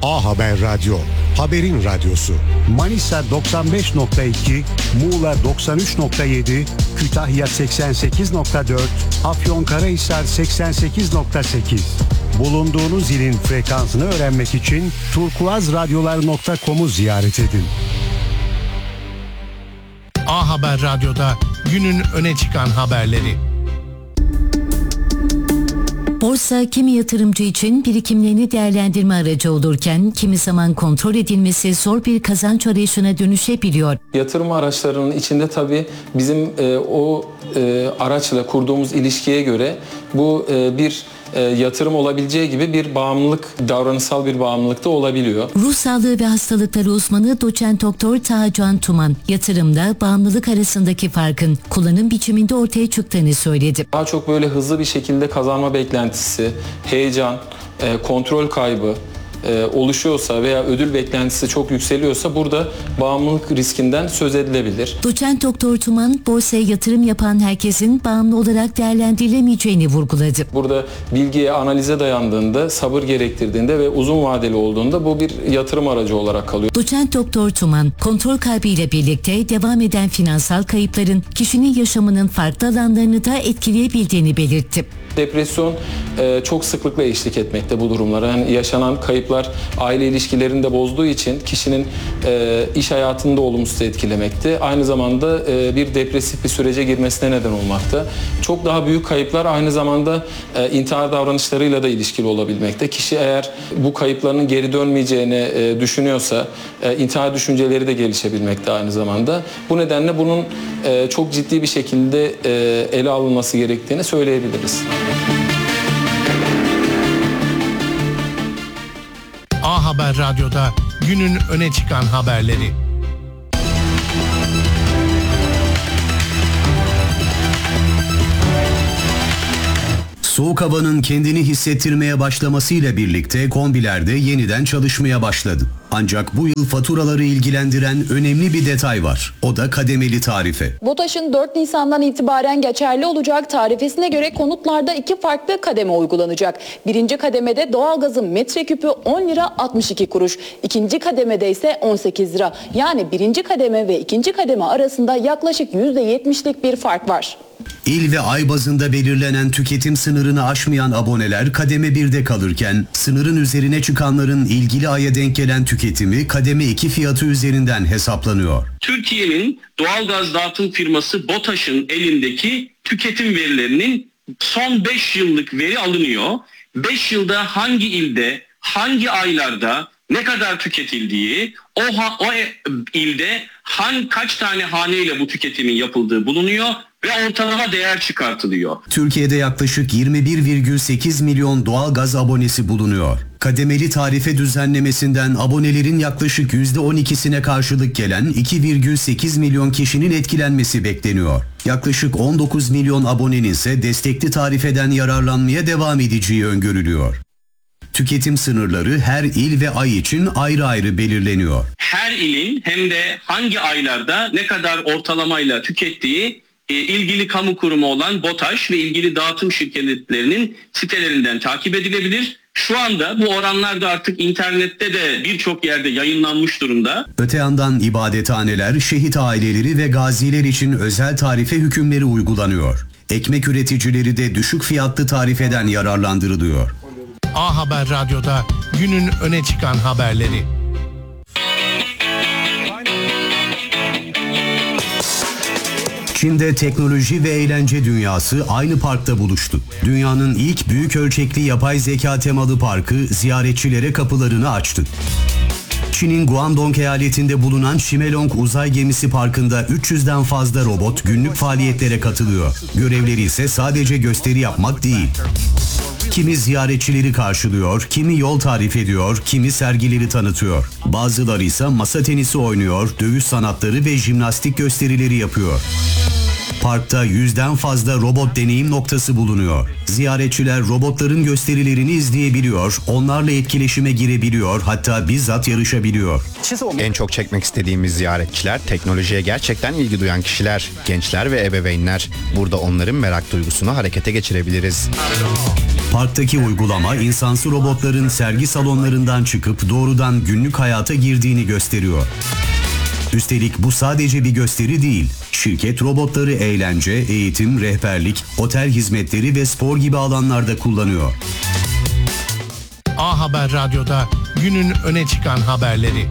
A Haber Radyo, haberin radyosu. Manisa 95.2, Muğla 93.7, Kütahya 88.4, Afyonkarahisar 88.8. Bulunduğunuz ilin frekansını öğrenmek için turkuazradyolar.com'u ziyaret edin. A Haber Radyo'da günün öne çıkan haberleri. Borsa kimi yatırımcı için birikimlerini değerlendirme aracı olurken kimi zaman kontrol edilmesi zor bir kazanç arayışına dönüşebiliyor. Yatırım araçlarının içinde tabii bizim o araçla kurduğumuz ilişkiye göre bu bir yatırım olabileceği gibi bir bağımlılık, davranışsal bir bağımlılık da olabiliyor. Ruh sağlığı ve hastalıkları uzmanı doçent doktor Taha Can Tuman, yatırımda bağımlılık arasındaki farkın kullanım biçiminde ortaya çıktığını söyledi. Daha çok böyle hızlı bir şekilde kazanma beklentisi, heyecan, kontrol kaybı oluşuyorsa veya ödül beklentisi çok yükseliyorsa burada bağımlılık riskinden söz edilebilir. Doçent doktor Tuman, borsaya yatırım yapan herkesin bağımlı olarak değerlendirilemeyeceğini vurguladı. Burada bilgiye, analize dayandığında, sabır gerektirdiğinde ve uzun vadeli olduğunda bu bir yatırım aracı olarak kalıyor. Doçent doktor Tuman, kontrol kaybıyla birlikte devam eden finansal kayıpların kişinin yaşamının farklı alanlarını da etkileyebildiğini belirtti. Depresyon çok sıklıkla eşlik etmekte bu durumlara. Yani yaşanan kayıplar aile ilişkilerini de bozduğu için kişinin iş hayatını da olumsuz etkilemekte. Aynı zamanda bir depresif bir sürece girmesine neden olmakta. Çok daha büyük kayıplar aynı zamanda intihar davranışlarıyla da ilişkili olabilmekte. Kişi eğer bu kayıplarının geri dönmeyeceğini düşünüyorsa intihar düşünceleri de gelişebilmekte aynı zamanda. Bu nedenle bunun çok ciddi bir şekilde ele alınması gerektiğini söyleyebiliriz. A Haber Radyo'da günün öne çıkan haberleri. Soğuk havanın kendini hissettirmeye başlamasıyla birlikte kombiler de yeniden çalışmaya başladı. Ancak bu yıl faturaları ilgilendiren önemli bir detay var. O da kademeli tarife. BOTAŞ'ın 4 Nisan'dan itibaren geçerli olacak tarifesine göre konutlarda 2 farklı kademe uygulanacak. Birinci kademede doğalgazın metreküpü 10 lira 62 kuruş. İkinci kademede ise 18 lira. Yani birinci kademe ve ikinci kademe arasında yaklaşık %70'lik bir fark var. İl ve ay bazında belirlenen tüketim sınırını aşmayan aboneler kademe 1'de kalırken sınırın üzerine çıkanların ilgili aya denk gelen tüketimi kademe 2 fiyatı üzerinden hesaplanıyor. Türkiye'nin doğalgaz dağıtım firması BOTAŞ'ın elindeki tüketim verilerinin son 5 yıllık veri alınıyor. 5 yılda hangi ilde, hangi aylarda ne kadar tüketildiği, o ilde kaç tane haneyle bu tüketimin yapıldığı bulunuyor ve ortalama değer çıkartılıyor. Türkiye'de yaklaşık 21,8 milyon doğalgaz abonesi bulunuyor. Kademeli tarife düzenlemesinden abonelerin yaklaşık %12'sine karşılık gelen 2,8 milyon kişinin etkilenmesi bekleniyor. Yaklaşık 19 milyon abonenin ise destekli tarifeden yararlanmaya devam edeceği öngörülüyor. Tüketim sınırları her il ve ay için ayrı ayrı belirleniyor. Her ilin hem de hangi aylarda ne kadar ortalamayla tükettiği ilgili kamu kurumu olan BOTAŞ ve ilgili dağıtım şirketlerinin sitelerinden takip edilebilir. Şu anda bu oranlar da artık internette de birçok yerde yayınlanmış durumda. Öte yandan ibadethaneler, şehit aileleri ve gaziler için özel tarife hükümleri uygulanıyor. Ekmek üreticileri de düşük fiyatlı tarifeden yararlandırılıyor. A Haber Radyo'da günün öne çıkan haberleri. Çin'de teknoloji ve eğlence dünyası aynı parkta buluştu. Dünyanın ilk büyük ölçekli yapay zeka temalı parkı ziyaretçilere kapılarını açtı. Çin'in Guangdong eyaletinde bulunan Shimelong Uzay Gemisi Parkı'nda 300'den fazla robot günlük faaliyetlere katılıyor. Görevleri ise sadece gösteri yapmak değil. Kimi ziyaretçileri karşılıyor, kimi yol tarif ediyor, kimi sergileri tanıtıyor. Bazıları ise masa tenisi oynuyor, dövüş sanatları ve jimnastik gösterileri yapıyor. Parkta 100'den fazla robot deneyim noktası bulunuyor. Ziyaretçiler robotların gösterilerini izleyebiliyor, onlarla etkileşime girebiliyor, hatta bizzat yarışabiliyor. En çok çekmek istediğimiz ziyaretçiler teknolojiye gerçekten ilgi duyan kişiler, gençler ve ebeveynler. Burada onların merak duygusunu harekete geçirebiliriz. Parktaki uygulama insansız robotların sergi salonlarından çıkıp doğrudan günlük hayata girdiğini gösteriyor. Üstelik bu sadece bir gösteri değil. Şirket robotları eğlence, eğitim, rehberlik, otel hizmetleri ve spor gibi alanlarda kullanıyor. A Haber Radyo'da günün öne çıkan haberleri.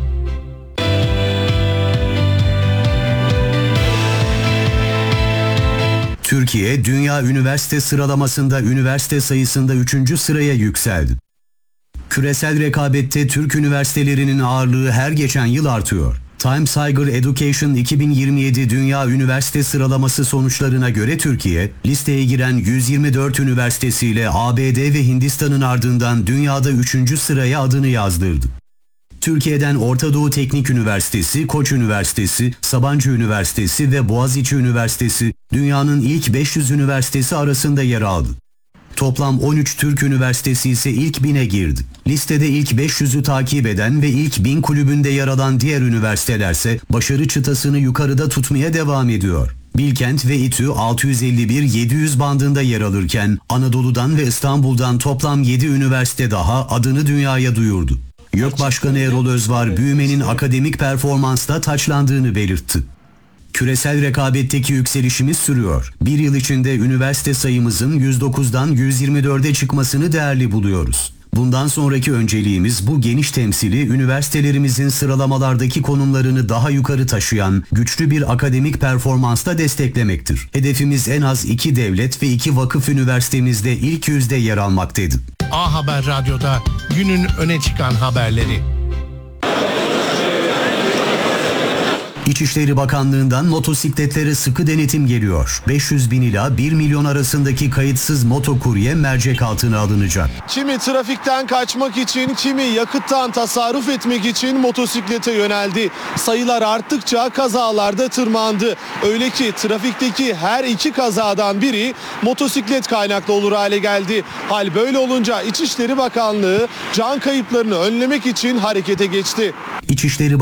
Türkiye, dünya üniversite sıralamasında üniversite sayısında 3. sıraya yükseldi. Küresel rekabette Türk üniversitelerinin ağırlığı her geçen yıl artıyor. Times Higher Education 2027 Dünya Üniversite Sıralaması sonuçlarına göre Türkiye, listeye giren 124 üniversitesiyle ABD ve Hindistan'ın ardından dünyada 3. sıraya adını yazdırdı. Türkiye'den Orta Doğu Teknik Üniversitesi, Koç Üniversitesi, Sabancı Üniversitesi ve Boğaziçi Üniversitesi dünyanın ilk 500 üniversitesi arasında yer aldı. Toplam 13 Türk üniversitesi ise ilk 1000'e girdi. Listede ilk 500'ü takip eden ve ilk 1000 kulübünde yer alan diğer üniversitelerse başarı çıtasını yukarıda tutmaya devam ediyor. Bilkent ve İTÜ 651-700 bandında yer alırken Anadolu'dan ve İstanbul'dan toplam 7 üniversite daha adını dünyaya duyurdu. YÖK Başkanı Erol Özvar büyümenin akademik performansta taçlandığını belirtti. Küresel rekabetteki yükselişimiz sürüyor. Bir yıl içinde üniversite sayımızın 109'dan 124'e çıkmasını değerli buluyoruz. Bundan sonraki önceliğimiz bu geniş temsili üniversitelerimizin sıralamalardaki konumlarını daha yukarı taşıyan güçlü bir akademik performansla desteklemektir. Hedefimiz en az 2 devlet ve 2 vakıf üniversitemizde ilk 100'de yer almak dedi. A Haber Radyo'da günün öne çıkan haberleri. İçişleri Bakanlığı'ndan motosikletlere sıkı denetim geliyor. 500 bin ila 1 milyon arasındaki kayıtsız motokurye mercek altına alınacak. Kimi trafikten kaçmak için, kimi yakıttan tasarruf etmek için motosiklete yöneldi. Sayılar arttıkça kazalarda tırmandı. Öyle ki trafikteki her 2 kazadan biri motosiklet kaynaklı olur hale geldi. Hal böyle olunca İçişleri Bakanlığı can kayıplarını önlemek için harekete geçti. İçişleri